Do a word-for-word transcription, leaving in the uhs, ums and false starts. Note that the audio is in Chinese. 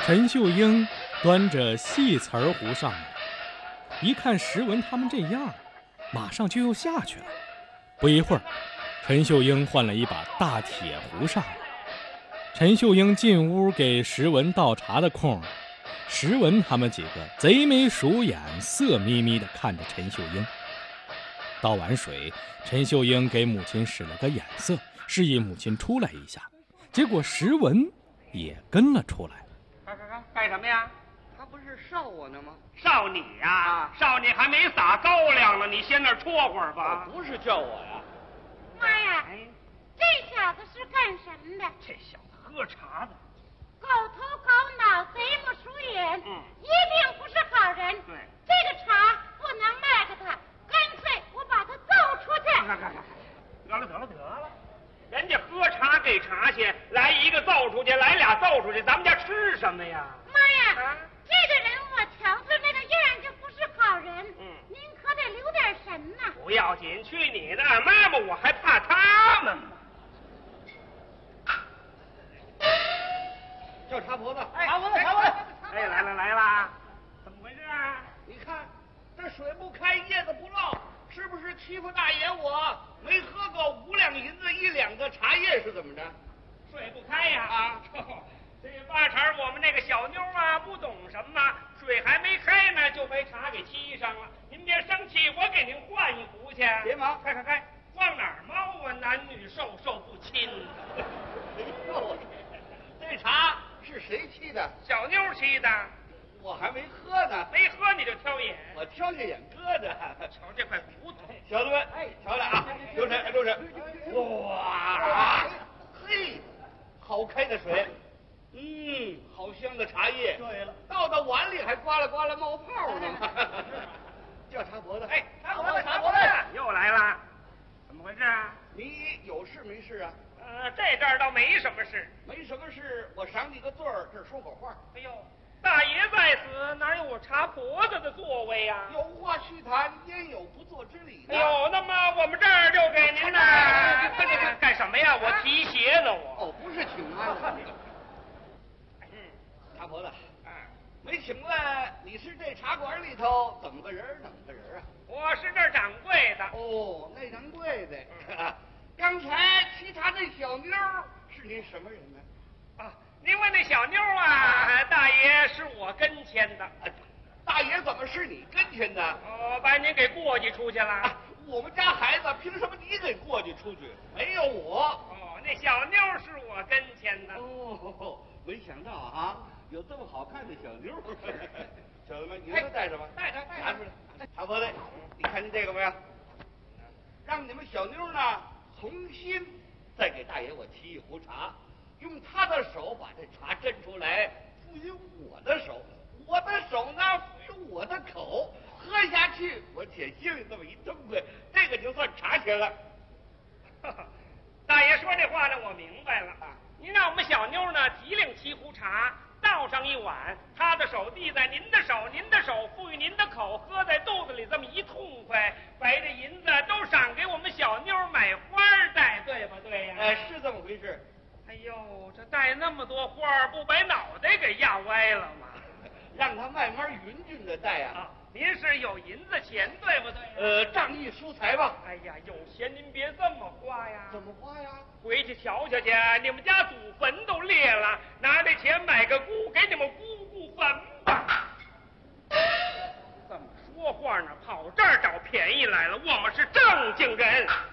陈秀英端着细瓷儿壶上来，一看石文他们这样，马上就又下去了。不一会儿，陈秀英换了一把大铁壶上来。陈秀英进屋给石文倒茶的空，石文他们几个贼眉鼠眼，色眯眯地看着陈秀英。倒完水，陈秀英给母亲使了个眼色，示意母亲出来一下。结果石文也跟了出来。 干干干干什么呀？ 他不是少我呢吗？ 少你呀、 啊， 少你还没撒高粱呢，你先那儿戳会儿吧。 不是叫我呀。 妈呀， 哎， 这小子是干什么的？ 这小子喝茶的。 狗头狗脑，贼不鼠眼， 嗯， 一定不是好人。 对， 这个茶不能卖给他，干脆我把他揍出去。 看看看，得了得了得了，人家喝茶给茶去，来一个揍出去，来俩揍出去，咱们家吃什么呀？ 妈呀， 啊， 这个人我瞧着那个样就不是好人。 嗯， 您可得留点神呐。 不要紧，去你的，妈妈我还怕他们吗？ 叫茶婆子， 哎茶婆子，茶婆子， 哎，来了来了，怎么回事啊？ 你看这水不开，叶子不落，是不是欺负大爷我？没喝够五两银子一两个茶叶是怎么着？ 水不开呀！ 啊， 这八成我们那个小妞啊不懂什么，水还没开呢就被茶给沏上了。您别生气，我给您换一壶去。 别忙， 开开开，往哪儿猫啊？男女授受不亲。 哎呦，这茶是谁沏的？ 小妞沏的， 我还没喝呢， 没喝你就挑眼。 我挑下眼搁着。 瞧这块骨头， 小子们，哎，瞧来啊，留神，留神。哇，嘿，好开的水，嗯，好香的茶叶。 对了， 倒到碗里还呱啦呱啦冒泡呢。叫茶婆子， 哎， 茶婆子，茶婆子， 又来了，怎么回事啊？ 你有事没事啊？ 呃，这阵儿倒没什么事。 没什么事，我赏你个罪儿，这儿说口话。 哎呦，大爷在此，哪有我茶婆子的座位呀、 有话须谈，焉有不做之理呢？ 哎呦，那么我们这儿就给您呢。快点快干什么呀？我提鞋呢，我。 哦，不是请安的。 嗯， 茶婆子， 啊， 没请问你是这茶馆里头怎么个人儿怎么个人儿啊？ 我是这儿掌柜的。 哦，那掌柜的。刚才沏茶那小妞儿是您什么人呢？ 啊，您问那小妞啊，大爷是我跟前的。 大爷怎么是你跟前的？ 哦，把您给过继出去了。 啊，我们家孩子凭什么你给过继出去？没有我。 哦，那小妞是我跟前的。 哦，没想到啊，有这么好看的小妞。小子们，你们带着吧， 带着带着拿出来。茶婆子，你看见这个没有？让你们小妞呢重新再给大爷我沏一壶茶，用他的手把这茶斟出来，赋予我的手，我的手呢赋予我的口，喝下去我且心里这么一痛快，这个就算茶钱了。 大爷说这话呢，我明白了。您让我们小妞呢提领沏壶茶，倒上一碗，她的手递在您的手，您的手赋予您的口，喝在肚子里这么一痛快，把这银子都赏给我们小妞买花戴，对不对呀？ 哎，是这么回事。 哎呦，这戴那么多花，不把脑袋给压歪了吗？ 让他慢慢匀匀的戴啊。 啊，您是有银子钱，对不对？ 呃，仗义疏财吧。 哎呀，有钱您别这么花呀。 怎么花呀？ 回去瞧瞧去，你们家祖坟都裂了，拿这钱买个姑，给你们姑姑坟吧。这么说话呢，跑这儿找便宜来了，我们是正经人。